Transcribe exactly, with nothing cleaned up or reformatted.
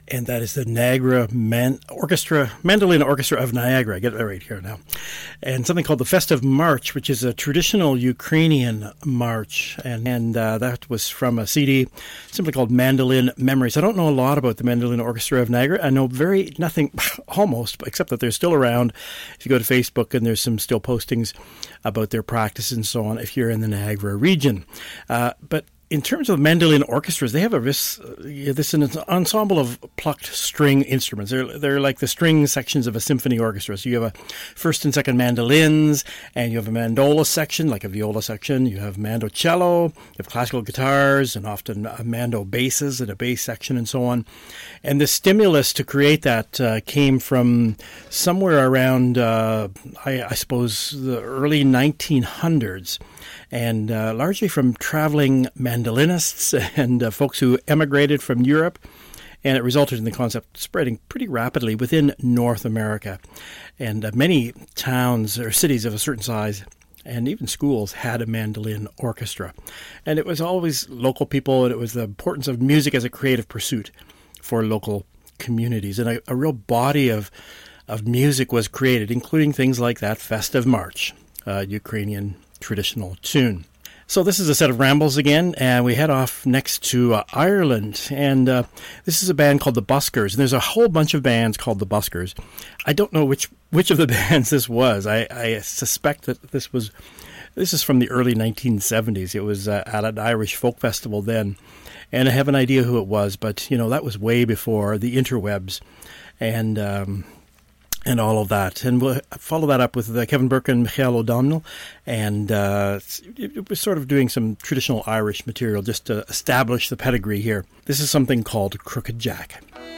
and that is the Niagara Man- Orchestra, Mandolin Orchestra of Niagara. I get it right here now. And something called the Festive March, which is a traditional Ukrainian march. And, and uh, that was from a C D simply called Mandolin Memories. I don't know a lot about the Mandolin Orchestra of Niagara. I know very nothing, almost, except that they're still around. If you go to Facebook, and there's some still postings about their practice and so on, if you're in the Niagara region. Uh, but in terms of mandolin orchestras, they have a this, uh, this an ensemble of plucked string instruments. They're they're like the string sections of a symphony orchestra. So you have a first and second mandolins, and you have a mandola section, like a viola section. You have mandocello, you have classical guitars, and often uh, mando basses and a bass section, and so on. And the stimulus to create that uh, came from somewhere around, uh, I, I suppose, the early nineteen hundreds. And uh, largely from traveling mandolinists and uh, folks who emigrated from Europe. And it resulted in the concept spreading pretty rapidly within North America. And uh, many towns or cities of a certain size, and even schools, had a mandolin orchestra. And it was always local people, and it was the importance of music as a creative pursuit for local communities. And a, a real body of, of music was created, including things like that Festive March, uh, Ukrainian traditional tune. So this is a set of rambles again, and we head off next to uh, Ireland, and uh, this is a band called the Buskers, and there's a whole bunch of bands called the Buskers. I don't know which which of the bands this was. I, I suspect that this was this is from the early nineteen seventies. It was uh, at an Irish folk festival then, and I have an idea who it was, but you know that was way before the interwebs, and um, and all of that. And we'll follow that up with uh, Kevin Burke and Michael O'Donnell. And uh, it, it was sort of doing some traditional Irish material just to establish the pedigree here. This is something called Crooked Jack.